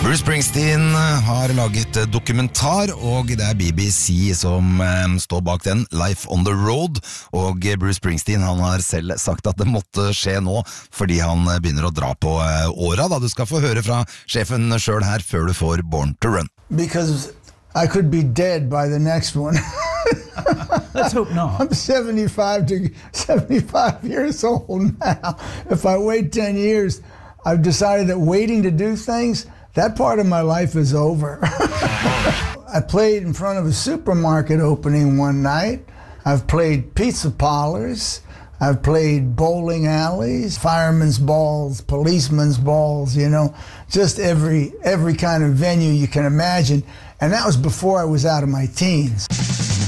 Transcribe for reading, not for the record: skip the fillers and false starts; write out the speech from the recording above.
Bruce Springsteen har laget dokumentar, og det er BBC som står bak den, Life on the Road, og Bruce Springsteen han har selv sagt at det måtte skje nå, fordi han begynner å dra på åra, da du skal få høre fra sjefen selv her før du får Born to Run. Because I could be dead by the next one. Let's hope not. I'm 75 years old now. If I wait 10 years, I've decided that waiting to do things, that part of my life is over. I played in front of a supermarket opening one night. I've played pizza parlors. I've played bowling alleys, firemen's balls, policemen's balls, you know, just every kind of venue you can imagine. And that was before I was out of my teens.